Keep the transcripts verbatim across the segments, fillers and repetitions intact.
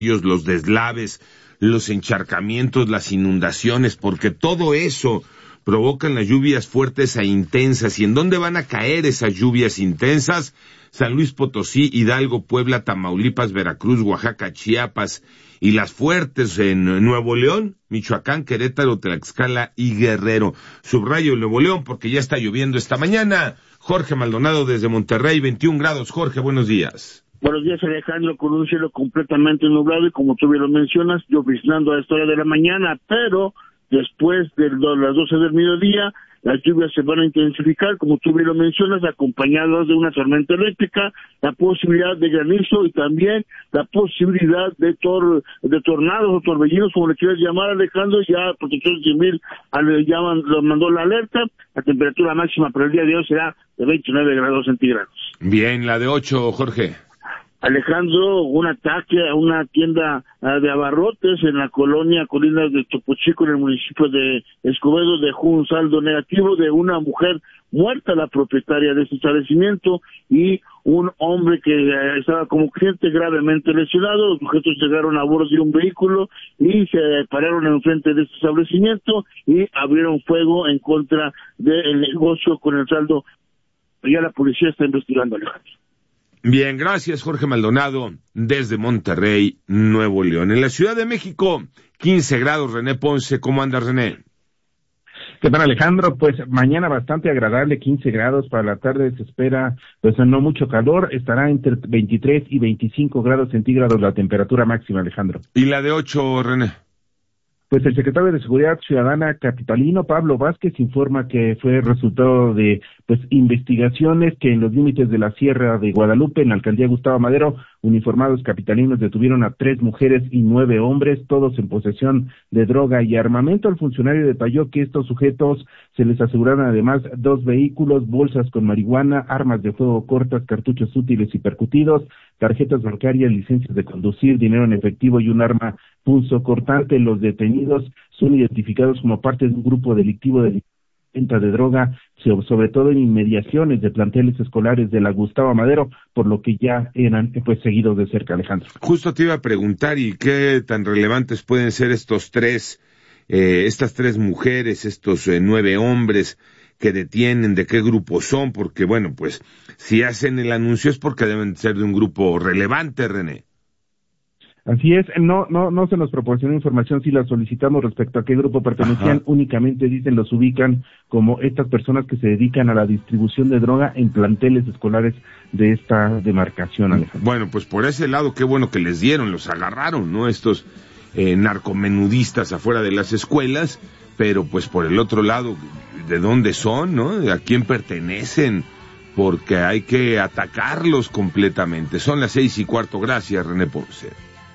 los deslaves, los encharcamientos, las inundaciones, porque todo eso provocan las lluvias fuertes e intensas. ¿Y en dónde van a caer esas lluvias intensas? San Luis Potosí, Hidalgo, Puebla, Tamaulipas, Veracruz, Oaxaca, Chiapas, y las fuertes en Nuevo León, Michoacán, Querétaro, Tlaxcala y Guerrero. Subrayo Nuevo León porque ya está lloviendo esta mañana. Jorge Maldonado desde Monterrey, veintiún grados. Jorge, buenos días. Buenos días, Alejandro, con un cielo completamente nublado y como tú bien lo mencionas, lloviznando a esta hora de la mañana, pero después de las doce del mediodía, las lluvias se van a intensificar, como tú bien lo mencionas, acompañadas de una tormenta eléctrica, la posibilidad de granizo y también la posibilidad de tor de tornados o torbellinos, como le quieras llamar, Alejandro. Ya Protección Civil le llaman, lo mandó la alerta. La temperatura máxima para el día de hoy será de veintinueve grados centígrados. Bien, la de ocho, Jorge. Alejandro, un ataque a una tienda uh, de abarrotes en la colonia Colinas de Topo Chico, en el municipio de Escobedo, dejó un saldo negativo de una mujer muerta, la propietaria de ese establecimiento, y un hombre que uh, estaba como cliente gravemente lesionado. Los sujetos llegaron a bordo de un vehículo y se pararon enfrente de este establecimiento y abrieron fuego en contra del negocio con el saldo. Ya la policía está investigando, Alejandro. Bien, gracias Jorge Maldonado desde Monterrey, Nuevo León. En la Ciudad de México, quince grados, René Ponce. ¿Cómo anda, René? ¿Qué tal, Alejandro? Pues mañana bastante agradable, quince grados, para la tarde se espera pues no mucho calor, estará entre veintitrés y veinticinco grados centígrados la temperatura máxima, Alejandro. ¿Y la de ocho, René? Pues el secretario de Seguridad Ciudadana capitalino, Pablo Vázquez, informa que fue resultado de pues investigaciones que en los límites de la Sierra de Guadalupe, en la alcaldía Gustavo Madero, uniformados capitalinos detuvieron a tres mujeres y nueve hombres, todos en posesión de droga y armamento. El funcionario detalló que estos sujetos se les aseguraron además dos vehículos, bolsas con marihuana, armas de fuego cortas, cartuchos útiles y percutidos, tarjetas bancarias, licencias de conducir, dinero en efectivo y un arma punzocortante. Los detenidos son identificados como parte de un grupo delictivo de venta de droga, sobre todo en inmediaciones de planteles escolares de la Gustavo Madero, por lo que ya eran pues seguidos de cerca, Alejandro. Justo te iba a preguntar, ¿y qué tan relevantes pueden ser estos tres, eh, estas tres mujeres, estos eh, nueve hombres que detienen, de qué grupo son? Porque bueno, pues si hacen el anuncio es porque deben ser de un grupo relevante, René. Así es, no no no se nos proporcionó información si la solicitamos respecto a qué grupo pertenecían. Ajá. Únicamente dicen, los ubican como estas personas que se dedican a la distribución de droga en planteles escolares de esta demarcación, Alejandro. Bueno, pues por ese lado qué bueno que les dieron, los agarraron, ¿no? Estos eh, narcomenudistas afuera de las escuelas, pero pues por el otro lado, ¿de dónde son, no? ¿A quién pertenecen? Porque hay que atacarlos completamente. Son las seis y cuarto, gracias René Ponce.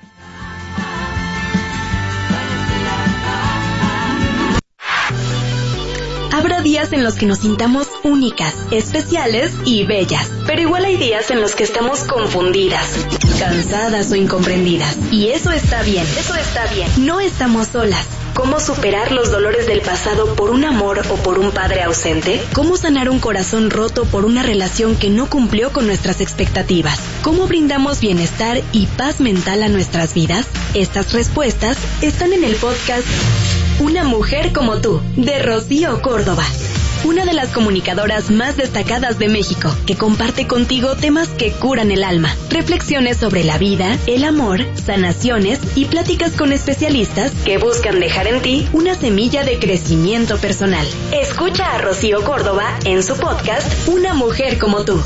Habrá días en los que nos sintamos únicas, especiales y bellas, pero igual hay días en los que estamos confundidas, cansadas o incomprendidas. Y eso está bien, eso está bien. No estamos solas. ¿Cómo superar los dolores del pasado por un amor o por un padre ausente? ¿Cómo sanar un corazón roto por una relación que no cumplió con nuestras expectativas? ¿Cómo brindamos bienestar y paz mental a nuestras vidas? Estas respuestas están en el podcast Una mujer como tú, de Rocío Córdoba, una de las comunicadoras más destacadas de México, que comparte contigo temas que curan el alma, reflexiones sobre la vida, el amor, sanaciones y pláticas con especialistas que buscan dejar en ti una semilla de crecimiento personal. Escucha a Rocío Córdoba en su podcast Una mujer como tú.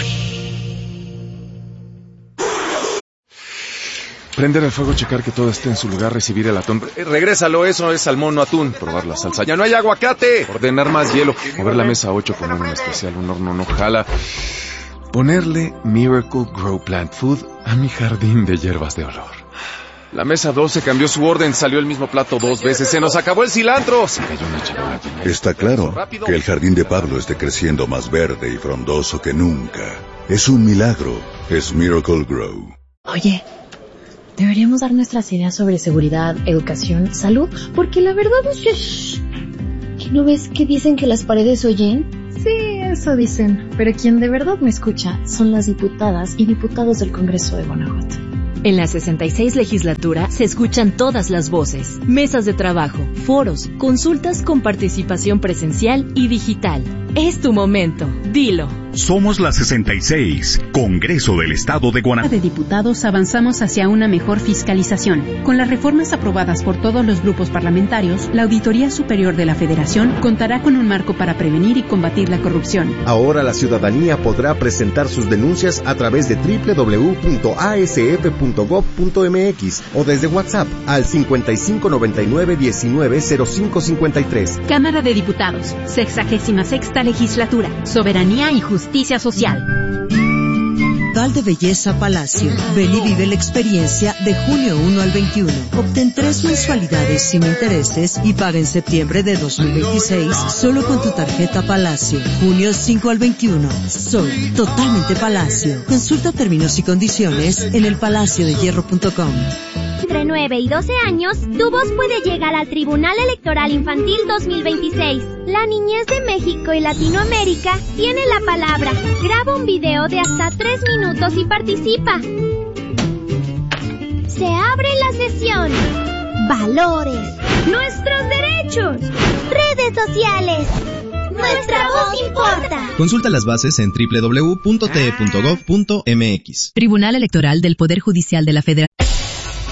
Prender el fuego, checar que todo esté en su lugar, recibir el atún. Eh, regrésalo, eso es salmón, no atún. Probar la salsa. ¡Ya no hay aguacate! Ordenar más hielo. Mover la mesa ocho, poner un especial, un horno no jala. Ponerle Miracle Grow Plant Food a mi jardín de hierbas de olor. La mesa doce cambió su orden, salió el mismo plato dos veces. ¡Se nos acabó el cilantro! Se cayó una charola. Está claro que el jardín de Pablo esté creciendo más verde y frondoso que nunca. Es un milagro. Es Miracle Grow. Oye, deberíamos dar nuestras ideas sobre seguridad, educación, salud, porque la verdad es que... Shh, ¿que no ves que dicen que las paredes oyen? Sí, eso dicen, pero quien de verdad me escucha son las diputadas y diputados del Congreso de Guanajuato. En la sesenta y seis legislatura se escuchan todas las voces, mesas de trabajo, foros, consultas con participación presencial y digital. Es tu momento, dilo. Somos la sesenta y seis, Congreso del Estado de Guanajuato. De diputados avanzamos hacia una mejor fiscalización. Con las reformas aprobadas por todos los grupos parlamentarios, la Auditoría Superior de la Federación contará con un marco para prevenir y combatir la corrupción. Ahora la ciudadanía podrá presentar sus denuncias a través de doble u doble u doble u punto a s f punto gob punto m x o desde WhatsApp al cincuenta y cinco noventa y nueve diecinueve cero cinco cincuenta y tres. Cámara de Diputados, sexagésima sexta legislatura, soberanía y justicia social. Val de Belleza Palacio. Ven y vive la experiencia de junio primero al veintiuno. Obtén tres mensualidades sin intereses y paga en septiembre de dos mil veintiséis solo con tu tarjeta Palacio. junio cinco al veintiuno. Soy totalmente Palacio. Consulta términos y condiciones en el palacio de hierro punto com. Entre nueve y doce años, tu voz puede llegar al Tribunal Electoral Infantil dos mil veintiséis. La niñez de México y Latinoamérica tiene la palabra. Graba un video de hasta tres minutos y participa. Se abre la sesión. Valores. Nuestros derechos. Redes sociales. Nuestra voz importa. Consulta las bases en doble u doble u doble u punto t e punto gob punto m x. Tribunal Electoral del Poder Judicial de la Federación.